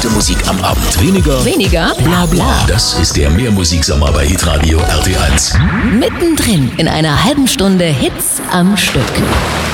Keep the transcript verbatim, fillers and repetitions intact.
beste Musik am Abend. Weniger, Weniger? bla bla. Das ist der Mehrmusiksommer bei Hitradio R T eins. Mittendrin in einer halben Stunde Hits am Stück.